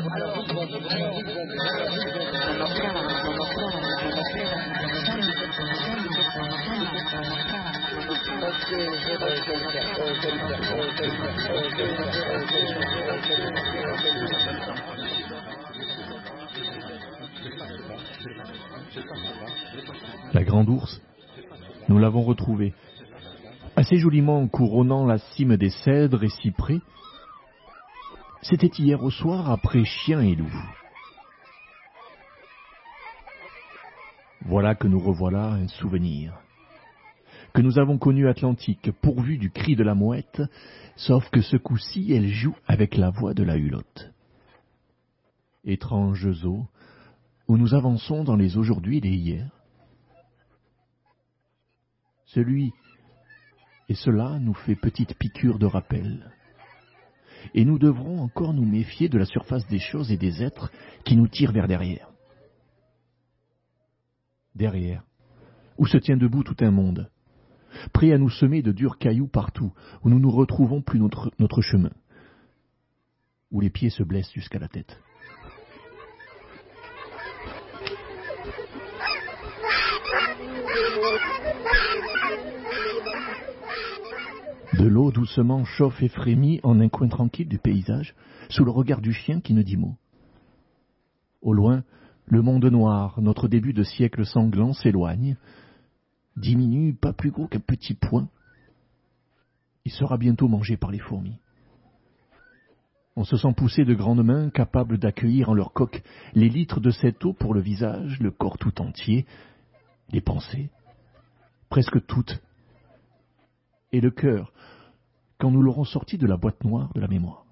La grande ours, nous l'avons retrouvée, assez joliment couronnant la cime des cèdres et cyprès. C'était hier au soir après chien et loup. Voilà que nous revoilà un souvenir, que nous avons connu Atlantique, pourvu du cri de la mouette, sauf que ce coup-ci elle joue avec la voix de la hulotte. Étranges eaux, où nous avançons dans les aujourd'hui et les hier. Celui et cela nous fait petite piqûre de rappel. Et nous devrons encore nous méfier de la surface des choses et des êtres qui nous tirent vers derrière. Derrière, où se tient debout tout un monde, prêt à nous semer de durs cailloux partout, où nous ne retrouvons plus notre chemin, où les pieds se blessent jusqu'à la tête. De l'eau doucement chauffe et frémit en un coin tranquille du paysage, sous le regard du chien qui ne dit mot. Au loin, le monde noir, notre début de siècle sanglant, s'éloigne, diminue pas plus gros qu'un petit point. Il sera bientôt mangé par les fourmis. On se sent pousser de grandes mains capables d'accueillir en leur coque les litres de cette eau pour le visage, le corps tout entier, les pensées, presque toutes, et le cœur, quand nous l'aurons sorti de la boîte noire de la mémoire.